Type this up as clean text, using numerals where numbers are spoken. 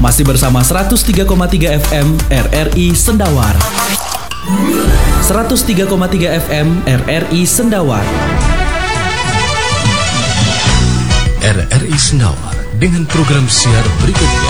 Masih bersama 103,3 FM RRI Sendawar. 103,3 FM RRI Sendawar. RRI Sendawar dengan program siar berikutnya.